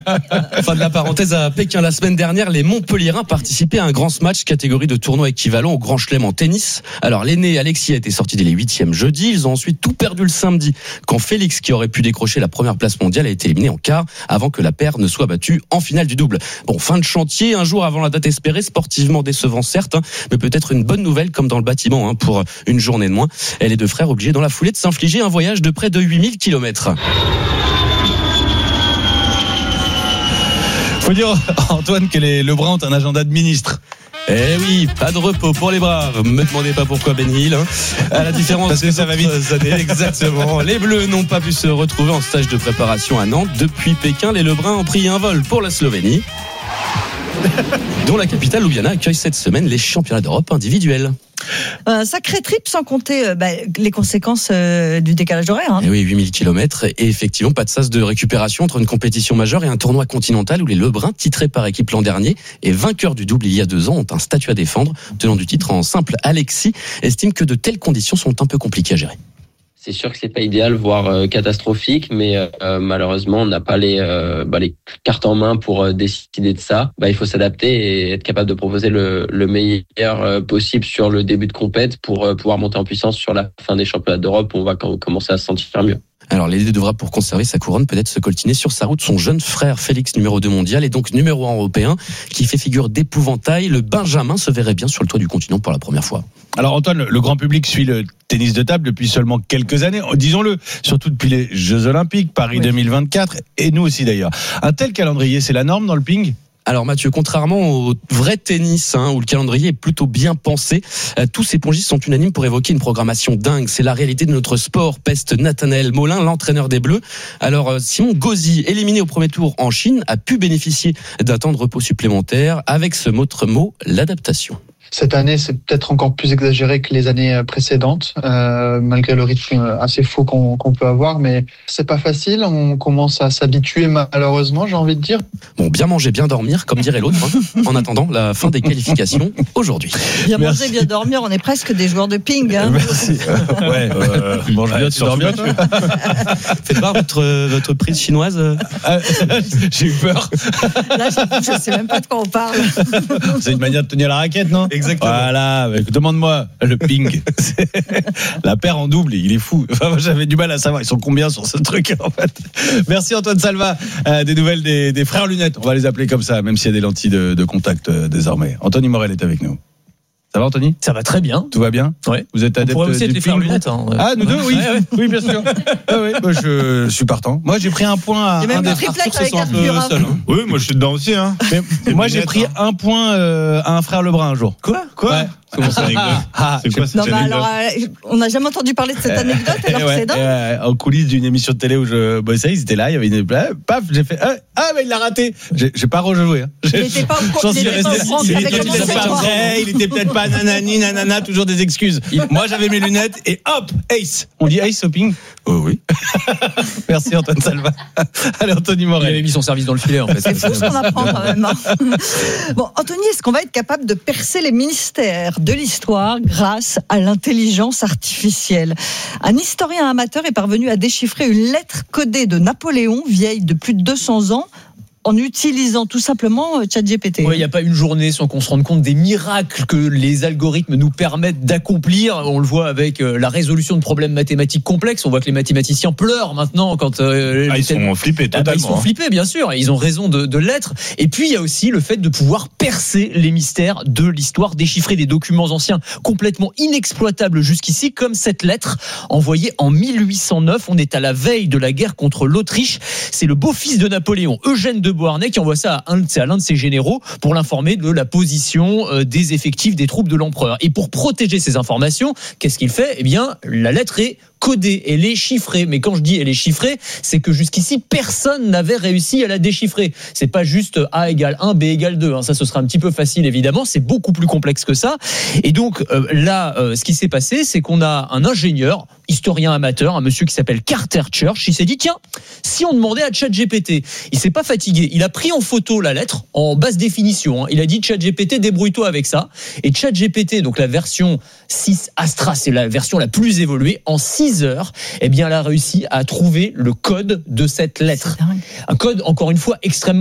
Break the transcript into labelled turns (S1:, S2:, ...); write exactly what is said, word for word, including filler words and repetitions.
S1: Fin de la parenthèse à Pékin. La semaine dernière, les Montpelliérains participaient à un grand match catégorie de tournoi équivalent au Grand Chelem en tennis. Alors, l'aîné Alexis a été sorti dès les huitièmes jeudi. Ils ont ensuite tout perdu le samedi quand Félix, qui aurait pu décrocher la première place mondiale, a été éliminé en quart avant que la paire ne soit battue en finale du double. Bon, fin de chantier, un jour avant la date espérée, sportivement décevant certes, hein, mais peut-être une bonne nouvelle comme dans le bâtiment hein, pour une journée de moins. Et les deux frères obligés dans la foulée de s'infliger un voyage de près de huit mille kilomètres.
S2: Faut dire, Antoine, que les Lebrun ont un agenda de ministre.
S1: Eh oui, pas de repos pour les braves. Me demandez pas pourquoi Ben Hill. Hein. À la différence
S2: Parce que ça va vite.
S1: Années, exactement. Les Bleus n'ont pas pu se retrouver en stage de préparation à Nantes. Depuis Pékin, les Lebrun ont pris un vol pour la Slovénie, dont la capitale Ljubljana accueille cette semaine les championnats d'Europe individuels.
S3: Un sacré trip sans compter euh, bah, les conséquences euh, du décalage horaire. Hein.
S1: Et oui, huit mille kilomètres et effectivement pas de sas de récupération entre une compétition majeure et un tournoi continental où les Lebrun, titrés par équipe l'an dernier et vainqueurs du double il y a deux ans, ont un statut à défendre. Tenant du titre en simple, Alexis estime que de telles conditions sont un peu compliquées à gérer.
S4: C'est sûr que c'est pas idéal, voire euh, catastrophique, mais euh, malheureusement, on n'a pas les, euh, bah, les cartes en main pour euh, décider de ça. Bah, il faut s'adapter et être capable de proposer le, le meilleur euh, possible sur le début de compète pour euh, pouvoir monter en puissance sur la fin des championnats d'Europe où on va commencer à se sentir mieux.
S1: Alors l'Aîné devra, pour conserver sa couronne, peut-être se coltiner sur sa route son jeune frère Félix, numéro deux mondial et donc numéro un européen, qui fait figure d'épouvantail. Le Benjamin se verrait bien sur le toit du continent pour la première fois.
S2: Alors Antoine, le grand public suit le tennis de table depuis seulement quelques années, disons-le, surtout depuis les Jeux Olympiques, Paris oui. deux mille vingt-quatre, et nous aussi d'ailleurs. Un tel calendrier, c'est la norme dans le ping ?
S1: Alors Mathieu, contrairement au vrai tennis hein, où le calendrier est plutôt bien pensé, euh, tous ces pongistes sont unanimes pour évoquer une programmation dingue. C'est la réalité de notre sport, peste Nathanaël Molin, l'entraîneur des Bleus. Alors euh, Simon Gauzy, éliminé au premier tour en Chine, a pu bénéficier d'un temps de repos supplémentaire avec ce autre mot, l'adaptation.
S5: Cette année, c'est peut-être encore plus exagéré que les années précédentes, euh, malgré le rythme assez fou qu'on, qu'on peut avoir. Mais c'est pas facile. On commence à s'habituer, malheureusement, j'ai envie de dire.
S1: Bon, bien manger, bien dormir, comme dirait l'autre, hein, en attendant la fin des qualifications aujourd'hui.
S3: Bien Merci. Manger, bien dormir. On est presque des joueurs de ping. Hein.
S2: Merci. ouais. Euh, tu manges bien, tu dors bien.
S1: Faites voir votre votre prise chinoise.
S2: Ah, j'ai eu peur.
S3: Là, je sais même pas de quoi on parle.
S2: C'est une manière de tenir la raquette, non ?
S1: Exactement.
S2: Voilà, demande-moi le ping. La paire en double, il est fou. Enfin, moi, j'avais du mal à savoir. Ils sont combien sur ce truc en fait. Merci Antoine Salva. Euh, des nouvelles des, des frères lunettes. On va les appeler comme ça, même s'il y a des lentilles de, de contact euh, désormais. Anthony Morel est avec nous. Ça va Anthony ?
S6: Ça va très bien.
S2: Tout va bien ?
S6: Ouais.
S2: Vous êtes adepte
S6: on pourrait aussi
S2: du
S6: être les frères lunettes. Hein.
S2: Ah, nous deux, oui.
S6: Ouais, ouais.
S2: Oui, bien sûr. Ah, oui. Moi, je, je suis partant. Moi, j'ai pris un point à.
S3: Il y a même un triplette avec Arthur.
S2: Seul, hein.
S7: Oui, moi je suis dedans aussi. Hein.
S2: Mais, moi, j'ai pris un point euh, à un frère Lebrun un jour.
S6: Quoi ?
S7: Quoi
S2: ouais.
S7: Comment ça anecdote
S2: ah,
S7: C'est quoi cette
S3: non, mais
S7: anecdote
S3: alors, euh, on n'a jamais entendu parler de cette anecdote, alors
S2: ouais,
S3: c'est dingue.
S2: Euh, en coulisses d'une émission de télé où je bossais, ils étaient là, il y avait une. Paf, j'ai fait. Ah, ah mais il l'a raté. J'ai, j'ai pas rejoué. Hein.
S3: Il n'était pas au courant. Il était pas au courant.
S2: Il était peut-être pas vrai, il était peut-être pas nanani, nanana, toujours des excuses. Moi, j'avais mes lunettes et hop, ace. On dit ace au ping ?
S1: Oh oui.
S2: Merci Antoine Salva. Allez, Anthony Morel.
S6: Il avait mis son service dans le filet en fait.
S3: C'est fou ce qu'on apprend quand même. Bon, Anthony, est-ce qu'on va être capable de percer les mystères de l'histoire grâce à l'intelligence artificielle ? Un historien amateur est parvenu à déchiffrer une lettre codée de Napoléon, vieille de plus de deux cents ans, en utilisant tout simplement ChatGPT.
S6: Ouais, il n'y a pas une journée sans qu'on se rende compte des miracles que les algorithmes nous permettent d'accomplir. On le voit avec la résolution de problèmes mathématiques complexes. On voit que les mathématiciens pleurent maintenant quand euh,
S7: ah, ils tel... sont flippés totalement. Ah, bah,
S6: ils sont flippés, bien sûr. Et ils ont raison de, de l'être. Et puis il y a aussi le fait de pouvoir percer les mystères de l'histoire, déchiffrer des documents anciens complètement inexploitables jusqu'ici, comme cette lettre envoyée en mille huit cent neuf. On est à la veille de la guerre contre l'Autriche. C'est le beau-fils de Napoléon, Eugène de Beauharnais, qui envoie ça à, un, à l'un de ses généraux pour l'informer de la position euh, des effectifs des troupes de l'empereur. Et pour protéger ces informations, qu'est-ce qu'il fait ? Eh bien, la lettre est codée, elle est chiffrée. Mais quand je dis elle est chiffrée, c'est que jusqu'ici, personne n'avait réussi à la déchiffrer. C'est pas juste A égale un, B égale deux. Hein. Ça, ce sera un petit peu facile, évidemment. C'est beaucoup plus complexe que ça. Et donc, euh, là, euh, ce qui s'est passé, c'est qu'on a un ingénieur, historien amateur, un monsieur qui s'appelle Carter Church. Il s'est dit, tiens, si on demandait à ChatGPT, il s'est pas fatigué. Il a pris en photo la lettre en basse définition. Hein. Il a dit, ChatGPT, débrouille-toi avec ça. Et ChatGPT, donc la version six Astra, c'est la version la plus évoluée, en six six heures, eh bien, elle a réussi à trouver le code de cette lettre. Un code, encore une fois, extrêmement